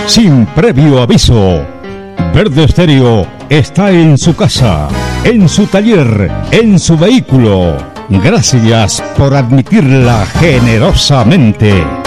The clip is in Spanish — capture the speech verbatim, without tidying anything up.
sin previo aviso. Verde Estéreo está en su casa, en su taller, en su vehículo. Gracias por admitirla generosamente.